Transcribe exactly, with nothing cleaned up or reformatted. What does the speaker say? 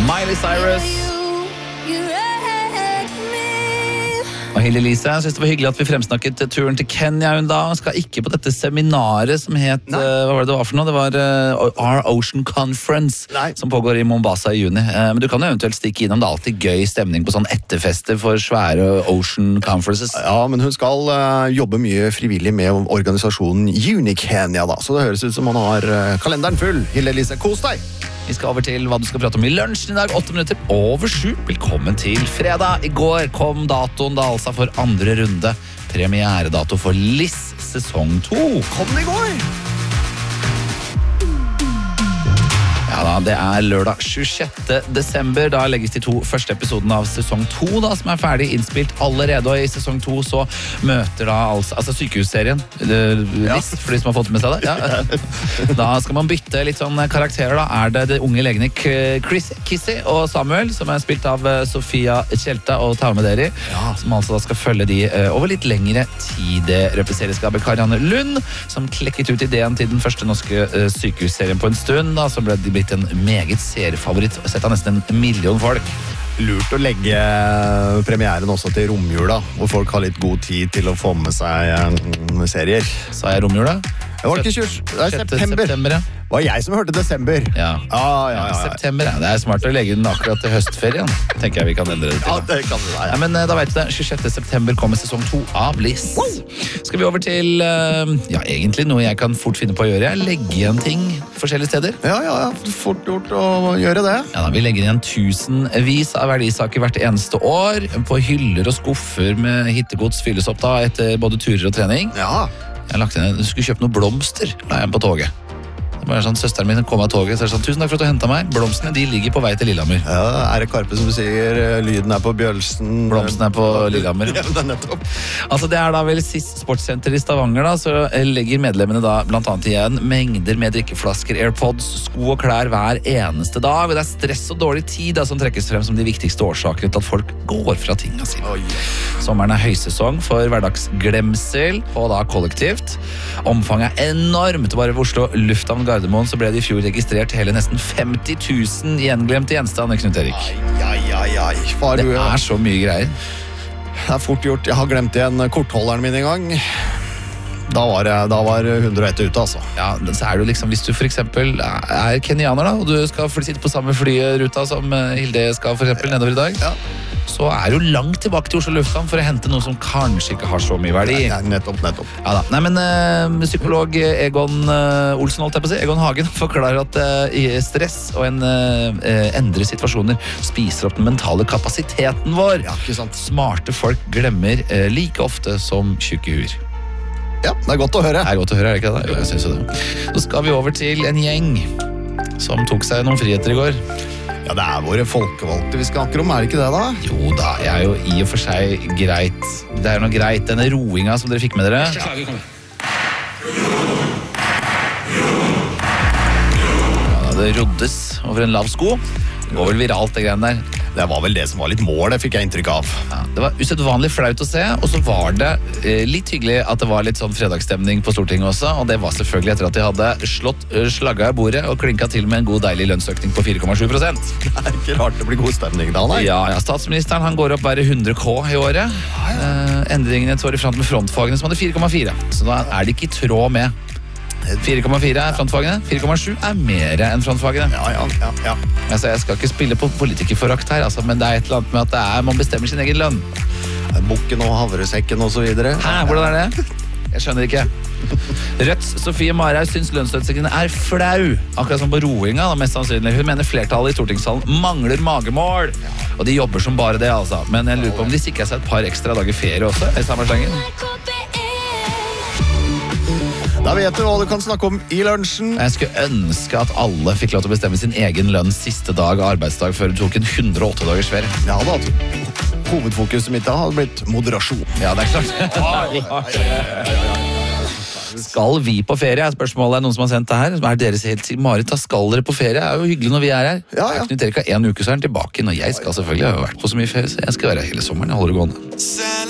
Miley Cyrus. Og Hilde Lise, jeg synes det var hyggelig at vi fremsnakket turen til Kenya hun da. Hun skal ikke på dette seminaret som het, uh, hva var det det var for noe? Det var uh, Our Ocean Conference, Nei. Som pågår i Mombasa i juni. Uh, men du kan jo eventuelt stikke innom, det er alltid gøy stemning på sånn etterfester for svære Ocean Conferences. Ja, men hun skal uh, jobbe mye frivillig med organisasjonen Unikenya da, så det høres ut som han har uh, kalenderen full. Hilde Lise, kos deg! Vi skal over til hva du skal prate om i lunsjen i dag, åtte minutter over sju. Velkommen til fredag. I går kom datoen da altså for andre runde. Premieredato for Liss sesong to. Kom den i går! Ja da, det er lørdag tjuesjette desember. Da legges de to første episodene av sesong to da, som er ferdig innspilt allerede. Og i sesong to så møter da altså, altså sykehusserien Liss, ja. For de som har fått med seg det. Ja. Da skal man bytte litt sånn karakterer da. Er det de unge legene Chris, Kissy og Samuel, som er spilt av Sofia Tjelta og Taume Deri, ja. Som altså da skal følge de over litt lengre tid. Det representeres av Karianne Lund, som klekket ut ideen til den første norske sykehusserien på en stund, da, som ble blitt en meget seriefavoritt og sett av nesten en million folk. Lurt å legge premieren også til romjula, hvor folk har litt god tid til å få med seg serier. Sa jeg romjula? Det var ikke tjue, det er september. september ja. Det var jeg som hørte desember. Ja, ah, ja, ja, ja. September, ja. Det er smart å legge den akkurat til høstferien. Tenker jeg vi kan endre det til. Ja, det kan det være. Ja, men da vet du det, tjuesjette september kommer sesong to av Liss. Wow. Skal vi over til, ja, egentlig noe jeg kan fort finne på å gjøre. Jeg legger igjen ting forskjellige steder. Ja, ja, ja. Fort gjort å gjøre det. Ja, da, vi legger igjen tusenvis av verdisaker hvert eneste år. På hyller og skuffer med hittegods fylles opp da, etter både turer og trening. Ja. Jeg har lagt inn, du skulle kjøpe noen blomster, la jeg på toget. Det var sånn, søsteren min kom av toget, så er det sånn, tusen takk for at du hentet meg. Blomstene, de ligger på vei til Lillehammer. Ja, er det Karpe som sier, lyden er på Bjølsen. Blomsten er på Lillehammer. Ja, det er nettopp. Altså, det er da vel sist sportssenter i Stavanger da, så legger medlemmene da blant annet igjen mengder med drikkeflasker, Airpods, sko og klær hver eneste dag. Det er stress og dårlig tid da, som trekkes frem som de viktigste årsakene til at folk går fra tingene sine. Oh, yeah. Sommeren er høysesong for hverdagsglemsel, og da kollektivt. Omfanget er enormt. Bare ved Oslo Lufthavn Gardermoen så ble det i fjor registrert hele nesten femti tusen gjenglemte gjenstander, Knut Erik. Ai, ai, ai, ai. Far, det er så mye greier. Det er fort gjort. Jeg har glemt igjen kortholderen min en gang. Da var, jeg, da var hundre og ett ute, altså. Ja, så er du liksom, hvis du for eksempel er kenyaner da, og du skal sitte på samme flyruta som Hilde skal for eksempel nedover i dag, ja. Så er du langt tilbake til Oslo Lufthavn for å hente noe som kanskje ikke har så mye verdi. Ja, nettopp, nettopp. Ja da. Nei, men uh, psykolog Egon uh, Olsen, holdt jeg på å si, Egon Hagen, forklarer at uh, stress og en uh, endre situasjoner spiser opp den mentale kapasiteten vår. Ja, ikke sant. Smarte folk glemmer uh, like ofte som tjukke huer. Ja, det er godt å høre. Det er godt å høre, er det ikke det? Jo, jeg synes jo det. Så skal vi over til en gjeng som tok seg noen friheter i går. Ja, det er våre folkevalgte vi snakker om, er det ikke det da? Jo da, jeg er jo i og for seg greit. Det er jo noe greit, denne roinga som dere fikk med dere. Ja, det roddes over en lav sko. Det går vel viralt, det greiene der. Det var vel det som var litt mål, det fikk jeg inntrykk av. Ja, det var usedvanlig flaut å se, og så var det eh, litt hyggelig at det var litt sånn fredagsstemning på Stortinget også, og det var selvfølgelig etter at de hadde slått uh, slagga i bordet og klinka til med en god deilig lønnsøkning på fire komma sju prosent. Det er ikke rart det blir god stemning da, nei? Ja, ja, statsministeren han går opp bare hundre K i året. Ja, ja. Eh, endringene står i front med frontfagene som hadde fire komma fire, så da er det ikke i tråd med fire komma fire er frontfagene, fire komma sju er mer enn frontfagene. Ja, ja, ja, ja. Altså, jeg skal ikke spille på politikerforakt her, altså, men det er et eller annet med at det er, man bestemmer sin egen lønn. Bukken og havresekken og så videre. Hæ, hvordan er det? Jeg skjønner ikke. Rødts Sofie Marhaug syns lønnsøkningen er flau, akkurat som på roinga, da, mest sannsynlig. Hun mener flertallet i stortingssalen mangler magemål, og de jobber som bare det, altså. Men jeg lurer på om de sikrer seg et par ekstra dager ferie også, i samme slengen. Da vet du hva du kan snakke om i lunsjen. Jeg skulle ønske at alle fikk lov til å bestemme sin egen lønn siste dag av arbeidsdag før du tok en hundre og åtte dagers ferie. Ja, da. Hovedfokuset mitt da hadde blitt moderasjon. Ja, det er klart. Skal vi på ferie? Spørsmålet er noen som har sendt det her. Er deres helt Marit, da skal dere på ferie? Det er jo hyggelig når vi er her. Ja, ja. Knut Erik har en uke så er han tilbake. Når jeg skal selvfølgelig, jeg har vært på så mye ferie, så jeg skal være hele sommeren. Jeg holder det gående.